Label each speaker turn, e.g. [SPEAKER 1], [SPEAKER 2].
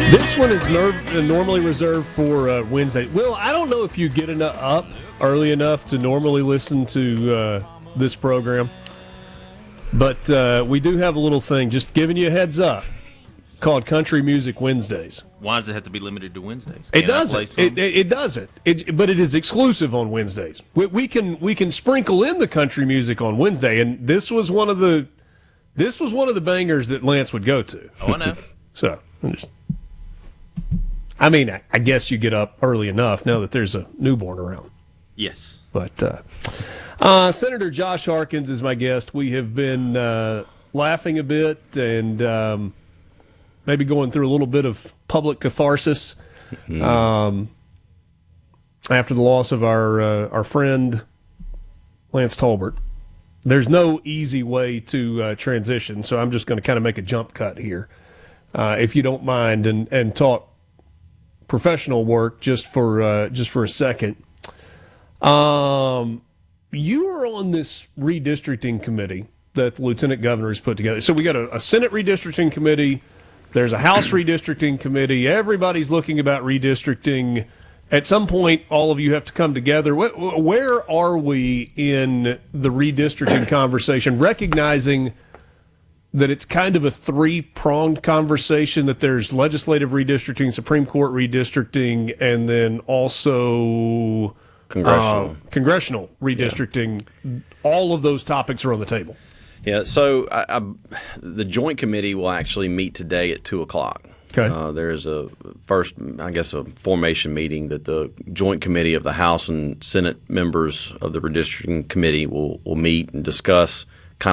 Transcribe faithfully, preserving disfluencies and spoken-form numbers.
[SPEAKER 1] This one is ner- normally reserved for uh, Wednesday. Will, I don't know if you get enough up early enough to normally listen to uh, this program, but uh, we do have a little thing, just giving you a heads up, called Country Music Wednesdays.
[SPEAKER 2] Why does it have to be limited to Wednesdays?
[SPEAKER 1] Can it
[SPEAKER 2] doesn't.
[SPEAKER 1] It, it, it doesn't. It, but it is exclusive on Wednesdays. We, we can we can sprinkle in the country music on Wednesday, and this was one of the this was one of the bangers that Lance would go to.
[SPEAKER 2] Oh, I know.
[SPEAKER 1] So, I'm just. I mean, I, I guess you get up early enough now that there's a newborn around.
[SPEAKER 2] Yes.
[SPEAKER 1] But uh, uh, Senator Josh Harkins is my guest. We have been uh, laughing a bit and um, maybe going through a little bit of public catharsis mm-hmm. um, after the loss of our uh, our friend Lance Tolbert. There's no easy way to uh, transition, so I'm just going to kind of make a jump cut here, uh, if you don't mind, and, and talk professional work just for uh, just for a second. Um, you are on this redistricting committee that the lieutenant governor has put together. So we got a, a Senate redistricting committee. There's a House redistricting committee. Everybody's looking about redistricting. At some point, all of you have to come together. Where, where are we in the redistricting conversation, recognizing that it's kind of a three-pronged conversation, that there's legislative redistricting, Supreme Court redistricting, and then also
[SPEAKER 3] congressional,
[SPEAKER 1] uh, congressional redistricting. Yeah. All of those topics are on the table.
[SPEAKER 3] Yeah, so I, I, the Joint Committee will actually meet today at two o'clock.
[SPEAKER 1] Okay.
[SPEAKER 3] Uh, there's a first, I guess, a formation meeting that the Joint Committee of the House and Senate members of the redistricting committee will, will meet and discuss